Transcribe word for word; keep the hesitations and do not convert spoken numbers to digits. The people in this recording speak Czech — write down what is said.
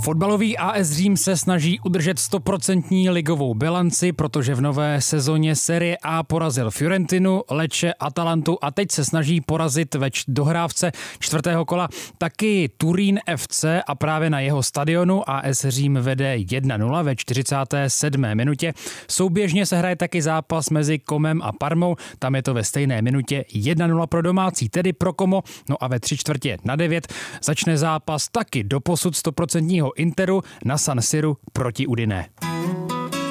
Fotbalový A S Řím se snaží udržet stoprocentní ligovou bilanci, protože v nové sezóně Serie A porazil Fiorentinu, Lecce, Atalantu a teď se snaží porazit ve dohrávce čtvrtého kola taky Turín F C a právě na jeho stadionu A S Řím vede jedna nula ve čtyřicáté sedmé minutě. Souběžně se hraje taky zápas mezi Comem a Parmou, tam je to ve stejné minutě jedna nula pro domácí, tedy pro Como, no a ve tři čtvrtě na devět začne zápas taky doposud stoprocentního Interu na San Siru proti Udine.